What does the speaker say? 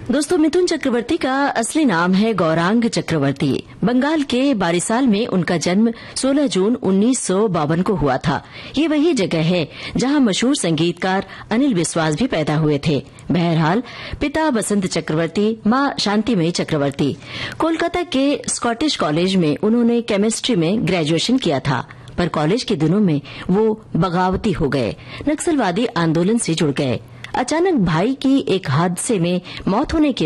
दोस्तों, मिथुन चक्रवर्ती का असली नाम है गौरांग चक्रवर्ती। बंगाल के बारिसाल में उनका जन्म 16 जून 1952 को हुआ था। ये वही जगह है जहां मशहूर संगीतकार अनिल विश्वास भी पैदा हुए थे। बहरहाल, पिता बसंत चक्रवर्ती, मां शांतिमयी चक्रवर्ती। कोलकाता के स्कॉटिश कॉलेज में उन्होंने केमिस्ट्री में ग्रेजुएशन किया था, पर कॉलेज के दिनों में वो बगावती हो गए, नक्सलवादी आंदोलन से जुड़ गए। अचानक भाई की एक हादसे में मौत होने के